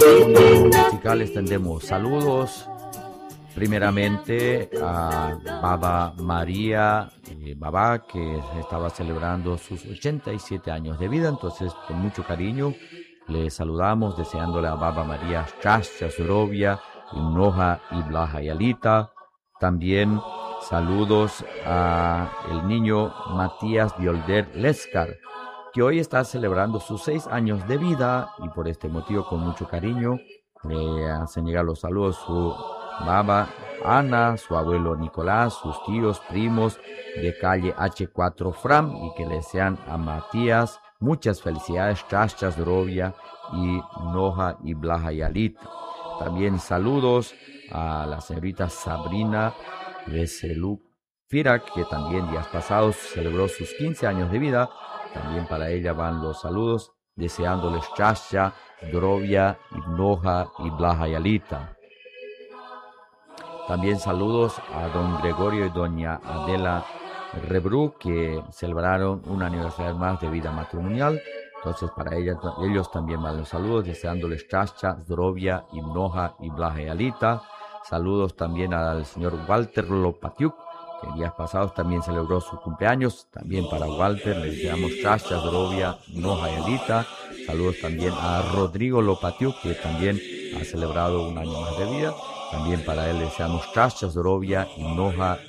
Mundo musical extendemos saludos primeramente a Baba María Baba, que estaba celebrando sus 87 años de vida. Entonces, con mucho cariño le saludamos, deseándole a Baba María Shasha Zorovia, Noja y Blaha Yalita. También saludos a el niño Matías Diolder Leskar, que hoy está celebrando sus 6 años de vida, y por este motivo, con mucho cariño, le hacen llegar los saludos su baba Ana, su abuelo Nicolás, sus tíos, primos de calle H4 Fram, y que le desean a Matías muchas felicidades, Chascha Zdrovia y Noja y Blaha Yalit. También saludos a la señorita Sabrina Veseluk Firak, que también días pasados celebró sus 15 años de vida. También para ella van los saludos, deseándoles Chascha, Zdrovia, Noja y Blaha Yalita. También saludos a don Gregorio y doña Adela Rebru, que celebraron un aniversario más de vida matrimonial. Entonces para ellos también van los saludos, deseándoles Chascha, Zdrovia, Noja y Blaha Yalita. Saludos también al señor Walter Lopatiuk, que días pasados también celebró su cumpleaños. También para Walter le deseamos Chascha, Zdrovia, Noja y Yalita. Saludos también a Rodrigo Lopatiuk, que también ha celebrado un año más de vida. También para él deseamos Chascha, Zdrovia, Noja